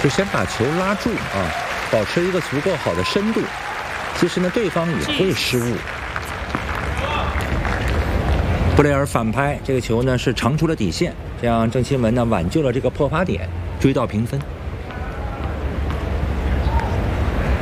就先把球拉住啊，保持一个足够好的深度。其实呢，对方也会失误。布雷尔反拍，这个球呢是长出了底线，这样郑钦文呢挽救了这个破发点，追到平分。